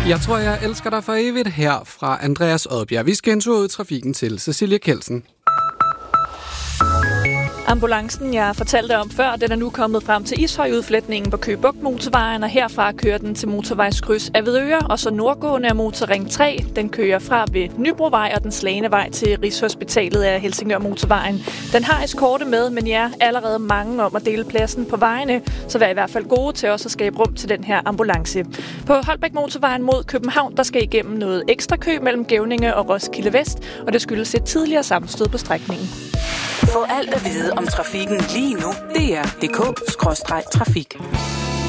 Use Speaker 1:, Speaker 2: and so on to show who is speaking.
Speaker 1: Jeg tror, jeg elsker dig for evigt her fra Andreas Odbjerg. Vi skal en tur ud i trafikken til Cecilie Kelsen.
Speaker 2: Ambulancen, jeg fortalte om før, den er nu kommet frem til Ishøj-udfletningen på Køge Bugt motorvejen, og herfra kører den til motorvejskryds Avedøre, og så nordgående af motorring 3. Den kører fra ved Nybrovej og den Slagende Vej til Rigshospitalet af Helsingør motorvejen. Den har eskorte med, men jeg er allerede mange om at dele pladsen på vejene, så vær i hvert fald gode til også at skabe rum til den her ambulance. På Holbæk motorvejen mod København, der skal igennem noget ekstra kø mellem Gevninge og Roskilde Vest, og det skyldes et tidligere sammenstød på strækningen.
Speaker 3: Få alt at vide om trafikken lige nu. DR.dk/trafik.